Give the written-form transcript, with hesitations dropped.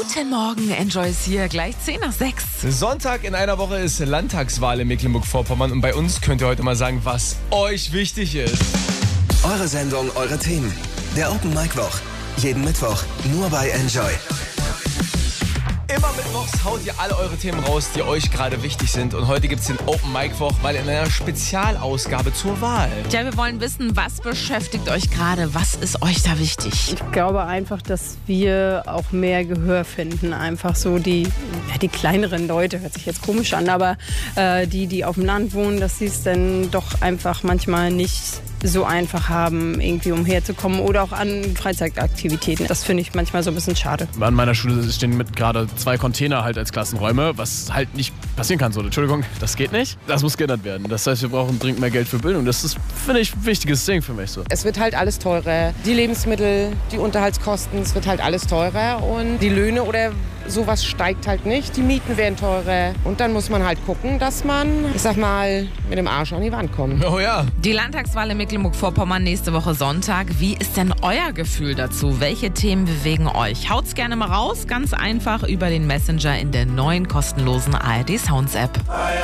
Guten Morgen, Enjoy ist hier, gleich 10 nach 6. Sonntag in einer Woche ist Landtagswahl in Mecklenburg-Vorpommern und bei uns könnt ihr heute mal sagen, was euch wichtig ist. Eure Sendung, eure Themen. Der Open Mic Woch. Jeden Mittwoch nur bei Enjoy. Immer mittwochs haut ihr alle eure Themen raus, die euch gerade wichtig sind. Und heute gibt's den Open Mic Woch, weil in einer Spezialausgabe zur Wahl. Ja, wir wollen wissen, was beschäftigt euch gerade, was ist euch da wichtig? Ich glaube einfach, dass wir auch mehr Gehör finden. Einfach so die kleineren Leute, hört sich jetzt komisch an, aber die auf dem Land wohnen, dass sie es dann doch einfach manchmal nicht so einfach haben, irgendwie umherzukommen oder auch an Freizeitaktivitäten. Das finde ich manchmal so ein bisschen schade. An meiner Schule stehen mit gerade 2 Container halt als Klassenräume, was halt nicht passieren kann. So, Entschuldigung, das geht nicht. Das muss geändert werden. Das heißt, wir brauchen dringend mehr Geld für Bildung. Das ist, finde ich, ein wichtiges Ding für mich so. Es wird halt alles teurer. Die Lebensmittel, die Unterhaltskosten, es wird halt alles teurer und die Löhne oder sowas steigt halt nicht. Die Mieten werden teurer und dann muss man halt gucken, dass man, ich sag mal, mit dem Arsch an die Wand kommt. Oh ja. Die Landtagswahl in Mecklenburg-Vorpommern nächste Woche Sonntag. Wie ist denn euer Gefühl dazu? Welche Themen bewegen euch? Haut's gerne mal raus, ganz einfach über den Messenger in der neuen kostenlosen ARD Sounds App.